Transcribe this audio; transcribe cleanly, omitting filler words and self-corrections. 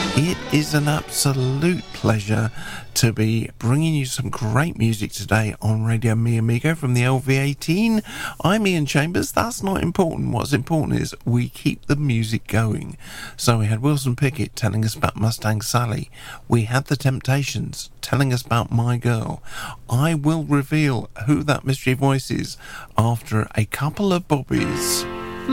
It is an absolute pleasure to be bringing you some great music today on Radio Mi Amigo from the LV18. I'm Ian Chambers. That's not important. What's important is we keep the music going. So we had Wilson Pickett telling us about Mustang Sally. We had The Temptations telling us about My Girl. I will reveal who that mystery voice is after a couple of bobbies.